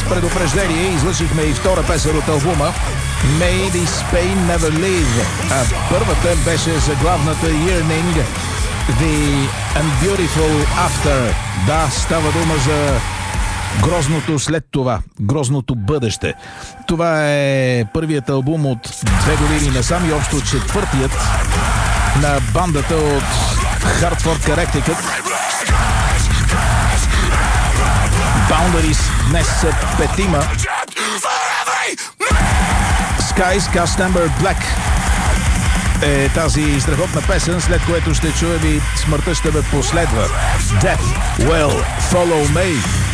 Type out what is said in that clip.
предупреждение излъчихме и втора песен от албума May This Pain Never Leave. А първата беше заглавната Yearning The Unbeautiful After. Да, става дума за грозното след това, грозното бъдеще. Това е първият албум от 2 години насам и общо четвъртият на бандата от Хартфорд, Каректикът. Boundaries днес са 5. Skies Cast Amber Black е тази страхотна песен, след което ще чуем и Смъртта ще ме последва. Death Will Follow Me.